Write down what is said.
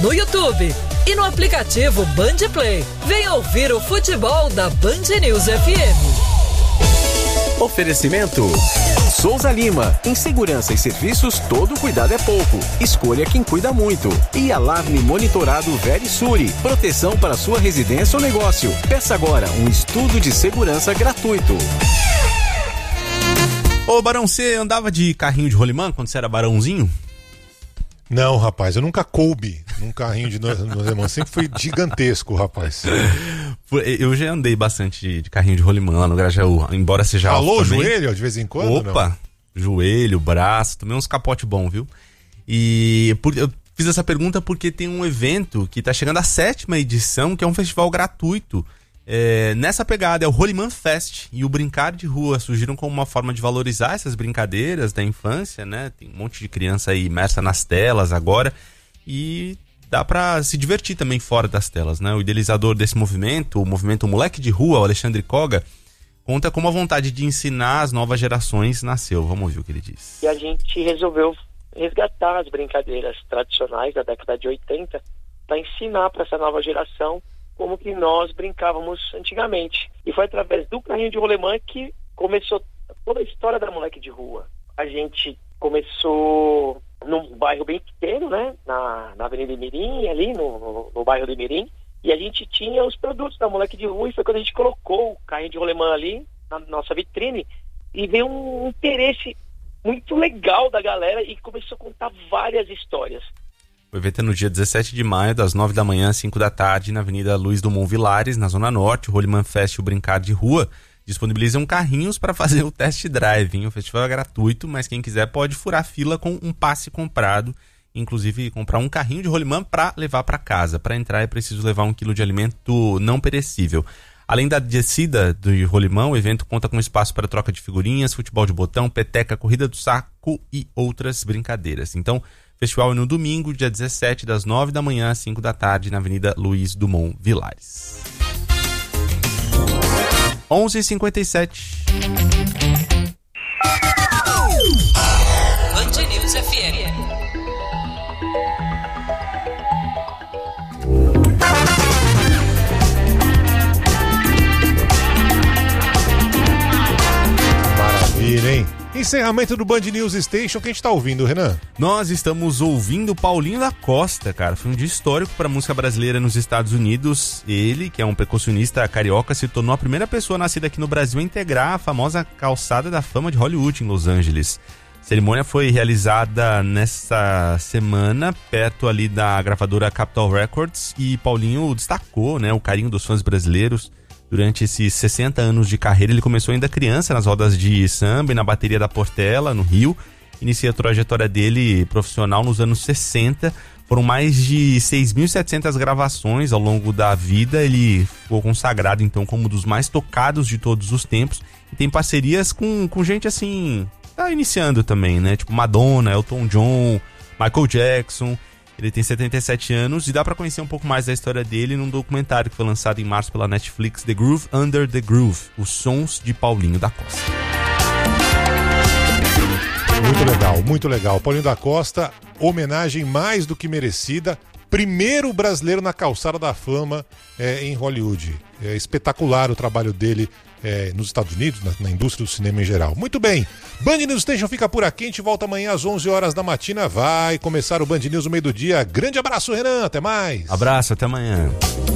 no YouTube e no aplicativo Band Play. Venha ouvir o futebol da Band News FM. Oferecimento Souza Lima, em segurança e serviços todo cuidado é pouco, escolha quem cuida muito. E alarme monitorado Verisure, proteção para sua residência ou negócio. Peça agora um estudo de segurança gratuito. Ô Barão, você andava de carrinho de rolimã quando você era barãozinho? Não, rapaz, eu nunca coube num carrinho de rolimã, sempre foi gigantesco, rapaz. Eu já andei bastante de carrinho de rolimã lá no Grajaú, embora seja alto também. Alô, joelho de vez em quando? Opa, não? Joelho, braço, tomei uns capote bom, viu? E eu fiz essa pergunta porque tem um evento que tá chegando à 7ª edição, que é um festival gratuito. Nessa pegada é o Rolimã Fest e o Brincar de Rua surgiram como uma forma de valorizar essas brincadeiras da infância, né? Tem um monte de criança aí imersa nas telas agora e dá pra se divertir também fora das telas, né? O idealizador desse movimento, o movimento Moleque de Rua, o Alexandre Koga, conta como a vontade de ensinar as novas gerações nasceu. Vamos ouvir o que ele diz. E a gente resolveu resgatar as brincadeiras tradicionais da década de 80 para ensinar para essa nova geração como que nós brincávamos antigamente. E foi através do carrinho de rolemã que começou toda a história da Moleque de Rua. A gente começou num bairro bem pequeno, né? Na Avenida Imirim, ali no bairro do Imirim. E a gente tinha os produtos da Moleque de Rua e foi quando a gente colocou o carrinho de rolemã ali na nossa vitrine e veio um interesse muito legal da galera e começou a contar várias histórias. O evento é no dia 17 de maio, das 9 da manhã às 5 da tarde, na Avenida Luiz Dumont Vilares, na Zona Norte. O Rolimã Fest e o Brincar de Rua disponibilizam carrinhos para fazer o test drive, hein? O festival é gratuito, mas quem quiser pode furar fila com um passe comprado, inclusive comprar um carrinho de rolimã para levar para casa. Para entrar é preciso levar 1 quilo de alimento não perecível. Além da descida do rolimã, o evento conta com espaço para troca de figurinhas, futebol de botão, peteca, corrida do saco e outras brincadeiras. Então, o festival é no domingo, dia 17, das 9 da manhã às 5 da tarde, na Avenida Luiz Dumont Vilares. 11h57. Band News FM. Maravilha, hein? Encerramento do Band News Station, que a gente tá ouvindo, Renan? Nós estamos ouvindo Paulinho da Costa, cara. Foi um dia histórico para a música brasileira nos Estados Unidos. Ele, que é um percussionista carioca, se tornou a primeira pessoa nascida aqui no Brasil a integrar a famosa calçada da fama de Hollywood, em Los Angeles. A cerimônia foi realizada nesta semana, perto ali da gravadora Capitol Records, e Paulinho destacou, né, o carinho dos fãs brasileiros. Durante esses 60 anos de carreira, ele começou ainda criança nas rodas de samba e na bateria da Portela, no Rio. Inicia a trajetória dele profissional nos anos 60. Foram mais de 6.700 gravações ao longo da vida. Ele ficou consagrado, então, como um dos mais tocados de todos os tempos. E tem parcerias com gente, assim, tá iniciando também, né? Tipo Madonna, Elton John, Michael Jackson. Ele tem 77 anos e dá pra conhecer um pouco mais da história dele num documentário que foi lançado em março pela Netflix, The Groove Under the Groove, os sons de Paulinho da Costa. Muito legal, muito legal. Paulinho da Costa, homenagem mais do que merecida. Primeiro brasileiro na calçada da fama em Hollywood. É espetacular o trabalho dele nos Estados Unidos, na indústria do cinema em geral. Muito bem, Band News Station fica por aqui, a gente volta amanhã às 11 horas da matina, vai começar o Band News no meio do dia. Grande abraço, Renan, até mais. Abraço, até amanhã.